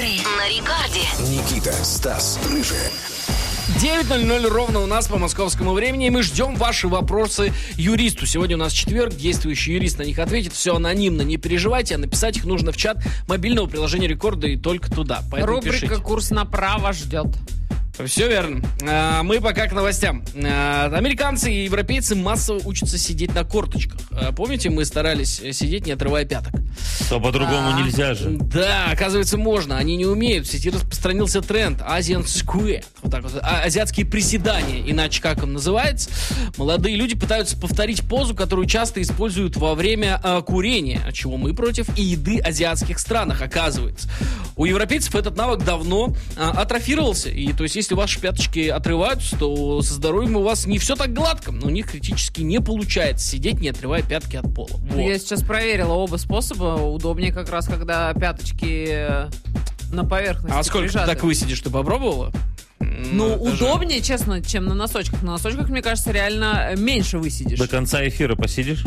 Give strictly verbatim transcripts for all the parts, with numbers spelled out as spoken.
Игры на рекорде. Никита, Стас, Рыжая. девять ноль ноль ровно у нас по московскому времени, и мы ждем ваши вопросы юристу. Сегодня у нас четверг, действующий юрист на них ответит. Все анонимно, не переживайте, а написать их нужно в чат мобильного приложения Рекорда и только туда. Поэтому Рубрика пишите. «Курс направо» ждет. Все верно. А, мы пока к новостям. А, американцы и европейцы массово учатся сидеть на корточках. А, помните, мы старались сидеть, не отрывая пяток? То по-другому А, нельзя же. Да, оказывается, можно. Они не умеют. В сети распространился тренд Asian Square. Вот так вот. А, азиатские приседания, иначе как он называется. Молодые люди пытаются повторить позу, которую часто используют во время а, курения, чего мы против, и еды в азиатских странах, оказывается. У европейцев этот навык давно а, атрофировался. И то есть, если ваши пяточки отрываются, то со здоровьем у вас не все так гладко. Но у них критически не получается сидеть, не отрывая пятки от пола. Вот. Я сейчас проверила оба способа. Удобнее как раз, когда пяточки на поверхности А сколько прижаты. ты так высидишь, ты попробовала? Ну, это удобнее, честно, чем на носочках. На носочках, мне кажется, реально меньше высидишь. До конца эфира посидишь.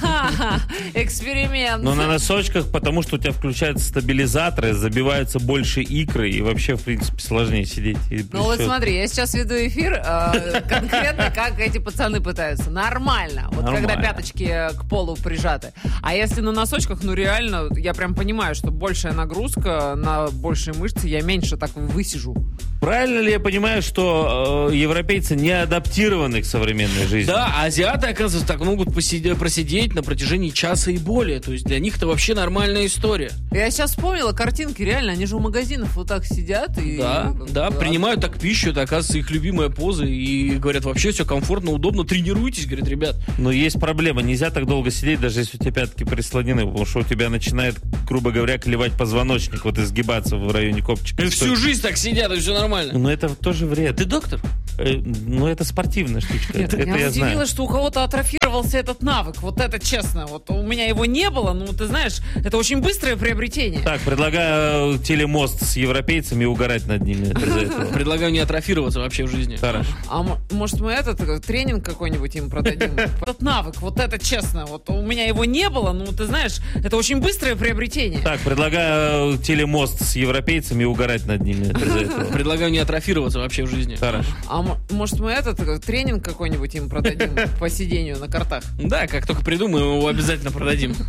Эксперимент. Но на носочках, потому что у тебя включаются стабилизаторы, забиваются больше икры, и вообще, в принципе, сложнее сидеть. И Ну вот всё. смотри, я сейчас веду эфир э, конкретно, как эти пацаны пытаются. Нормально. Вот Нормально. когда пяточки к полу прижаты. А если на носочках, ну реально, я прям понимаю, что большая нагрузка на большие мышцы, я меньше так высижу. Правильно ли я понимаю, что э, европейцы не адаптированы к современной жизни? Да, а азиаты, оказывается, так могут посидеть, просидеть на протяжении часа и более. То есть для них это вообще нормальная история. Я сейчас вспомнила картинки, реально, они же у магазинов вот так сидят и... Да, да, принимают так пищу, это, оказывается, их любимая поза. И говорят, вообще все комфортно, удобно, тренируйтесь, говорят, ребят. Но есть проблема, нельзя так долго сидеть, даже если у тебя пятки прислонены, потому что у тебя начинает, грубо говоря, клевать позвоночник, вот изгибаться в районе копчика. И всю жизнь так сидят, и все нормально. Но это тоже вред. Ты доктор? Э, Ну, это спортивная штучка. Нет, это я я удивилась, знаю. что у кого-то атрофировался этот навык. Вот это честно. Вот у меня его не было, ну ты знаешь, это очень быстрое приобретение. Так, предлагаю телемост с европейцами и угорать над ними из-за этого. Предлагаю не атрофироваться вообще в жизни. Хорошо. А м- может мы этот э, тренинг какой-нибудь им продадим? Этот навык, вот это честно. Вот у меня его не было, ну ты знаешь, это очень быстрое приобретение. Так, предлагаю телемост с европейцами и угорать над ними из-за этого. Предлагаю не атрофироваться вообще в жизни. Хорошо. А м- может мы этот э, тренинг какой-нибудь им продадим по сидению на картах? Да, как только придумаем, его обязательно продадим.